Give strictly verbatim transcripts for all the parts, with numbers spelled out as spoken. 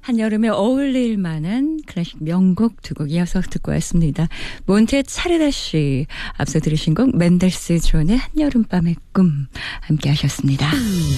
한여름에 어울릴 만한 클래식 명곡 두 곡 이어서 듣고 왔습니다. 몬테 차르다 씨, 앞서 들으신 곡 맨델스 존의 한여름밤의 꿈 함께 하셨습니다.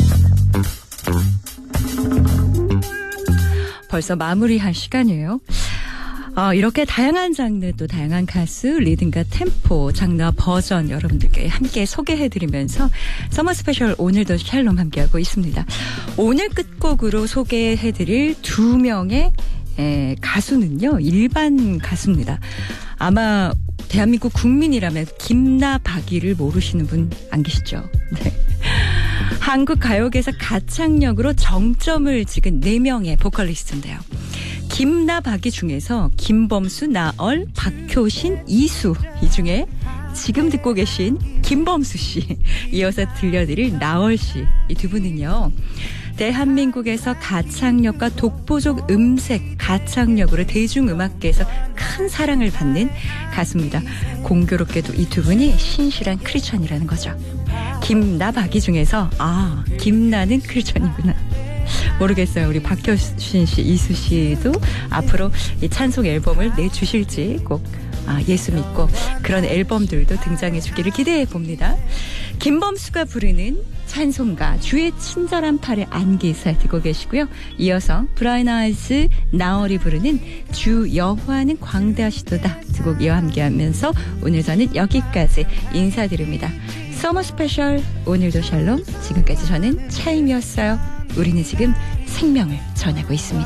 벌써 마무리할 시간이에요. 어, 이렇게 다양한 장르 또 다양한 가수, 리듬과 템포, 장르와 버전 여러분들께 함께 소개해드리면서 서머 스페셜 오늘도 샬롬 함께하고 있습니다. 오늘 끝곡으로 소개해드릴 두 명의 에, 가수는요. 일반 가수입니다. 아마 대한민국 국민이라면 김나 박이를 모르시는 분 안 계시죠? 네. 한국 가요계에서 가창력으로 정점을 찍은 네 명의 보컬리스트인데요. 김나 박이 중에서 김범수, 나얼, 박효신, 이수 이 중에 지금 듣고 계신 김범수 씨, 이어서 들려드릴 나얼 씨, 이 두 분은요. 대한민국에서 가창력과 독보적 음색, 가창력으로 대중음악계에서 큰 사랑을 받는 가수입니다. 공교롭게도 이 두 분이 신실한 크리스천이라는 거죠. 김나 박이 중에서 아, 김나는 크리스천이구나. 모르겠어요. 우리 박효신 씨, 이수 씨도 앞으로 이 찬송 앨범을 내주실지 꼭 아, 예수 믿고 그런 앨범들도 등장해 주기를 기대해 봅니다. 김범수가 부르는 찬송가 주의 친절한 팔에 안기사 듣고 계시고요. 이어서 브라이언 아이즈, 나얼이 부르는 주 여호와는 광대하시도다 두 곡 이어 함께하면서 오늘 저는 여기까지 인사드립니다. 서머 스페셜 오늘도 샬롬, 지금까지 저는 차임이었어요. 우리는 지금 생명을 전하고 있습니다.